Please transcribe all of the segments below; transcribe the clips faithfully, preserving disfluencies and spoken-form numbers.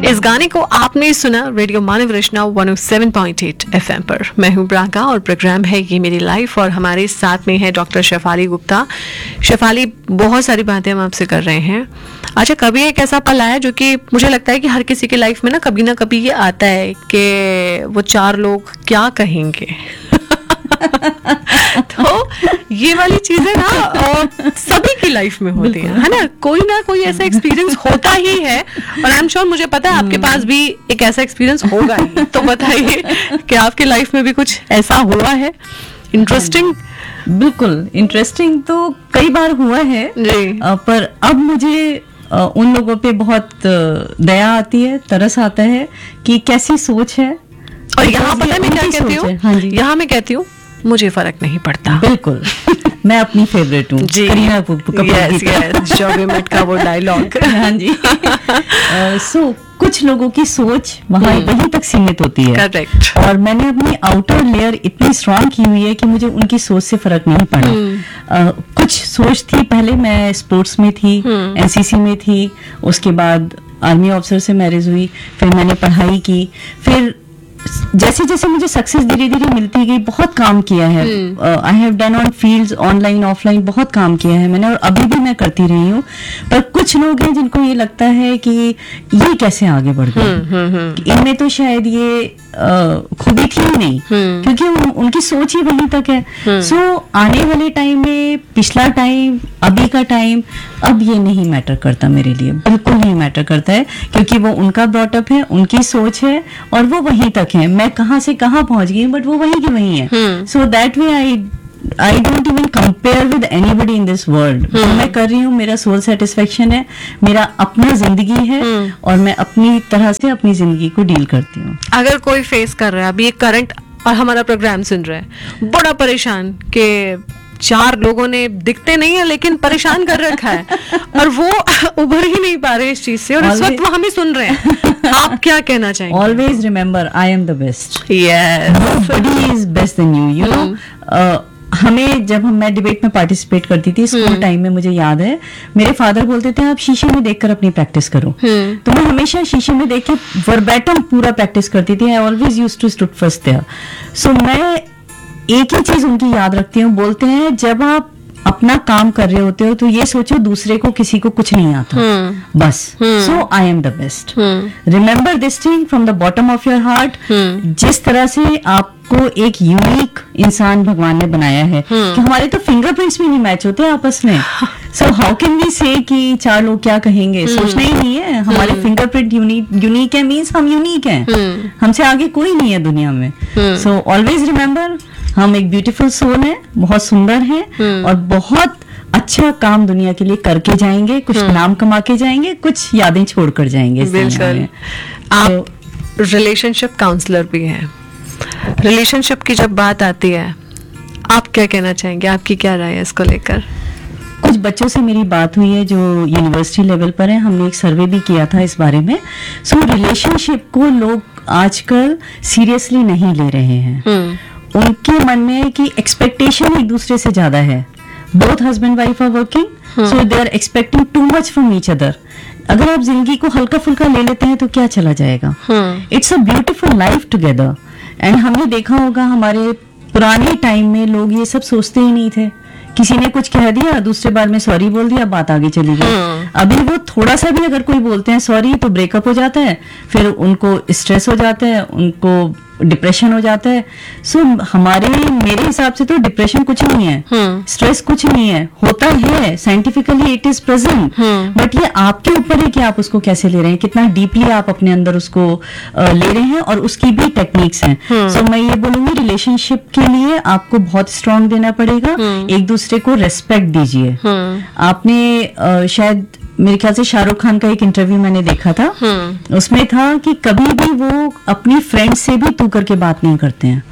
इस गाने को आपने सुना रेडियो मानव रचना एक सौ सात पॉइंट आठ एफएम पर। मैं हूं ब्राका और प्रोग्राम है ये मेरी लाइफ और हमारे साथ में है डॉक्टर शेफाली गुप्ता। शेफाली, बहुत सारी बातें हम आपसे कर रहे हैं। अच्छा, कभी एक ऐसा पल आया जो कि मुझे लगता है कि हर किसी की लाइफ में ना कभी ना कभी ये आता है कि वो चार लोग क्या कहेंगे तो ये वाली चीजें ना और सभी की लाइफ में होती है, है ना? कोई ना कोई ऐसा एक्सपीरियंस होता ही है और आई एम श्योर मुझे पता है आपके पास भी एक ऐसा एक्सपीरियंस होगा ही। तो बताइए कि आपके लाइफ में भी कुछ ऐसा हुआ है इंटरेस्टिंग? बिल्कुल, इंटरेस्टिंग तो कई बार हुआ है जी। आ, पर अब मुझे आ, उन लोगों पे बहुत दया आती है, तरस आता है कि कैसी सोच है। और यहाँ पता मैं क्या कहती हूँ, हाँ यहाँ मैं कहती हूँ मुझे फर्क नहीं पड़ता। बिल्कुल मैं अपनी फेवरेट हूँ जी, करीना कपूर यस यस, जब वी मेट का वो डायलॉग। हाँ जी। सो uh, so, कुछ लोगों की सोच वहाँ hmm. वहीं तक सीमित होती है। करेक्ट। और मैंने अपनी आउटर लेयर इतनी स्ट्रांग की हुई है कि मुझे उनकी सोच से फर्क नहीं पड़ा। hmm. uh, कुछ सोच थी, पहले मैं स्पोर्ट्स में थी, hmm. एनसीसी में थी, उसके बाद आर्मी ऑफिसर से मैरिज हुई, फिर मैंने पढ़ाई की, फिर जैसे जैसे मुझे सक्सेस धीरे धीरे मिलती गई, बहुत काम किया है। I have done on fields, online offline बहुत काम किया है मैंने और अभी भी मैं करती रही हूँ। पर कुछ लोग हैं जिनको ये लगता है कि ये कैसे आगे बढ़ गए, इनमें तो शायद ये खूबी थी ही नहीं, क्योंकि उन, उनकी सोच ही वहीं तक है। सो so, आने वाले टाइम में, पिछला टाइम, अभी का टाइम, अब ये नहीं मैटर करता मेरे लिए, बिल्कुल नहीं मैटर करता है, क्योंकि वो उनका ब्रॉटअप है, उनकी सोच है और वो वहीं तक है। मैं कहाँ से कहाँ पहुंच गई बट वो वहीं की वहीं है। So that way I I don't even compare with anybody in this world. जो मैं कर रही हूँ मेरा सोल सेटिस्फेक्शन है, मेरा अपना जिंदगी है और मैं अपनी तरह से अपनी जिंदगी को डील करती हूँ। अगर कोई फेस कर रहा है अभी एक करंट और हमारा प्रोग्राम सुन रहा है, बड़ा परेशान के चार लोगों ने दिखते नहीं है लेकिन परेशान कर रखा है और वो उभर ही नहीं पा रहे इस चीज से और इस वक्त वो हमें सुन रहे हैं, आप क्या कहना चाहेंगे? Always remember I am the best. Yes, nobody is best then you. You know, हमें जब हम मैं डिबेट में पार्टिसिपेट करती थी स्कूल टाइम में, मुझे याद है मेरे फादर बोलते थे आप शीशे में देखकर अपनी प्रैक्टिस करो। तो मैं हमेशा शीशे में देख के वर्बैटम पूरा प्रैक्टिस करती थी। I always used to stood first there. सो मैं एक ही चीज उनकी याद रखती हूँ, बोलते हैं जब आप अपना काम कर रहे होते हो तो ये सोचो दूसरे को किसी को कुछ नहीं आता, hmm. बस। सो I am the best. Remember this thing from the bottom of your heart. जिस तरह से आपको एक यूनिक इंसान भगवान ने बनाया है, hmm. कि हमारे तो फिंगरप्रिंट्स भी नहीं मैच होते आपस में। सो हाउ कैन वी से कि चार लोग क्या कहेंगे? hmm. सोचना ही नहीं है। हमारे फिंगरप्रिंट यूनिक यूनिक है, मीन्स हम यूनिक हैं। hmm. हमसे आगे कोई नहीं है दुनिया में। सो ऑलवेज रिमेम्बर हम एक ब्यूटीफुल सोल है, बहुत सुंदर है और बहुत अच्छा काम दुनिया के लिए करके जाएंगे, कुछ नाम कमा के जाएंगे, कुछ यादें छोड़ कर जाएंगे। बिल्कुल। आप रिलेशनशिप काउंसलर भी हैं। रिलेशनशिप की जब बात आती है आप क्या कहना चाहेंगे? आपकी क्या राय है इसको लेकर? कुछ बच्चों से मेरी बात हुई है जो यूनिवर्सिटी लेवल पर है, हमने एक सर्वे भी किया था इस बारे में। सो so, रिलेशनशिप को लोग आजकल सीरियसली नहीं ले रहे हैं। उनके मन में कि एक्सपेक्टेशन एक दूसरे से ज्यादा है। Both husband wife are working, so they are expecting too much from each other. अगर आप जिंदगी को हल्का फुल्का ले लेते हैं तो क्या चला जाएगा? It's a beautiful life together. And हमने देखा होगा हमारे पुराने टाइम में लोग ये सब सोचते ही नहीं थे। किसी ने कुछ कह दिया, दूसरे बार में सॉरी बोल दिया, बात आगे चली गई। अभी वो थोड़ा सा भी अगर कोई बोलते हैं सॉरी तो ब्रेकअप हो जाता है, फिर उनको स्ट्रेस हो जाता है, उनको डिप्रेशन हो जाता है। सो so, हमारे मेरे हिसाब से तो डिप्रेशन कुछ नहीं है, स्ट्रेस कुछ नहीं है, होता है scientifically it is present, but ये आपके ऊपर है कि आप उसको कैसे ले रहे हैं, कितना डीपली आप अपने अंदर उसको uh, ले रहे हैं और उसकी भी टेक्निक्स हैं। सो so, मैं ये बोलूंगी रिलेशनशिप के लिए आपको बहुत स्ट्रांग देना पड़ेगा, एक दूसरे को रेस्पेक्ट दीजिए। आपने uh, शायद मेरे ख्याल से शाहरुख खान का एक इंटरव्यू मैंने देखा था, उसमें था कि कभी भी वो अपनी फ्रेंड से भी तू करके बात नहीं करते हैं।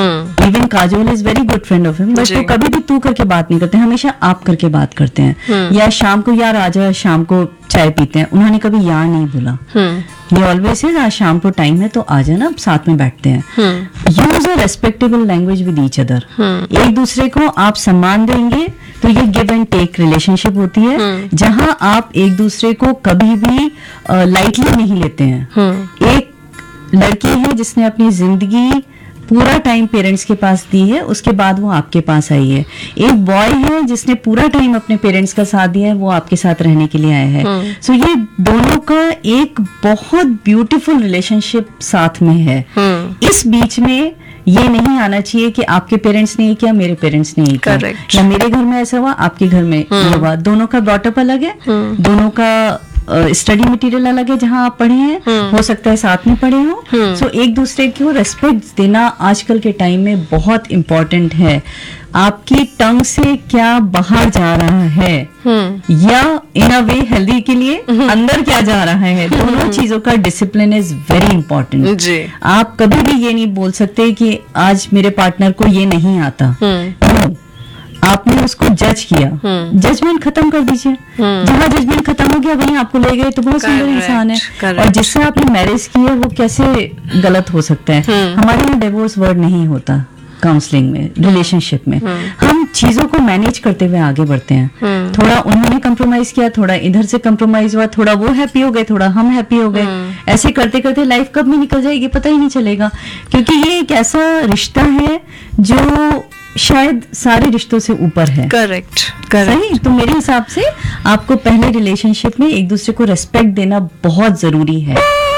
Even Kajol is very good friend of him, but वो कभी भी तू करके बात नहीं करते, हमेशा आप करके बात करते हैं। या शाम को यार आजा, शाम को चाय पीते हैं, उन्होंने कभी यार नहीं बोला। ये ऑलवेज है आज शाम को टाइम है तो आ जाना, साथ में बैठते हैं। Use a respectable language with each other. एक दूसरे को आप सम्मान देंगे तो ये गिव एंड टेक रिलेशनशिप होती है, जहां आप एक दूसरे को कभी भी लाइटली नहीं लेते हैं। एक लड़की है जिसने अपनी जिंदगी पूरा टाइम पेरेंट्स के पास दी है, उसके बाद वो आपके पास आई है। एक बॉय है जिसने पूरा टाइम अपने पेरेंट्स का साथ दिया है, वो आपके साथ रहने के लिए आया है। सो so, ये दोनों का एक बहुत ब्यूटीफुल रिलेशनशिप साथ में है। इस बीच में ये नहीं आना चाहिए कि आपके पेरेंट्स ने ये किया, मेरे पेरेंट्स ने ये किया, या मेरे घर में ऐसा हुआ, आपके घर में ये हुआ। दोनों का ब्रॉटअप अलग है, दोनों का स्टडी मटेरियल अलग है, जहां आप पढ़े हैं, हो सकता है साथ में पढ़े हो। सो so, एक दूसरे को रेस्पेक्ट देना आजकल के टाइम में बहुत इम्पोर्टेंट है। आपकी टंग से क्या बाहर जा रहा है, या इन अ वे हेल्दी के लिए अंदर क्या जा रहा है, दोनों चीजों का डिसिप्लिन इज वेरी इंपॉर्टेंट। आप कभी भी ये नहीं बोल सकते कि आज मेरे पार्टनर को ये नहीं आता। no, आपने उसको जज किया, जजमेंट खत्म कर दीजिए। जहां जजमेंट खत्म हो गया वहीं आपको ले गए तो बहुत सुंदर इंसान है। correct. और जिससे आपने मैरिज की है वो कैसे गलत हो सकता है। हमारे यहाँ डिवोर्स वर्ड नहीं होता काउंसलिंग में, रिलेशनशिप में। हम चीजों को मैनेज करते हुए आगे बढ़ते हैं। थोड़ा उन्होंने कंप्रोमाइज किया, थोड़ा इधर से कंप्रोमाइज हुआ, थोड़ा वो हैप्पी हो गए, थोड़ा हम हैप्पी हो गए। ऐसे करते करते लाइफ कब में निकल जाएगी पता ही नहीं चलेगा, क्योंकि ये एक ऐसा रिश्ता है जो शायद सारे रिश्तों से ऊपर है। करेक्ट करेक्ट सही। तो मेरे हिसाब से आपको पहले रिलेशनशिप में एक दूसरे को रेस्पेक्ट देना बहुत जरूरी है।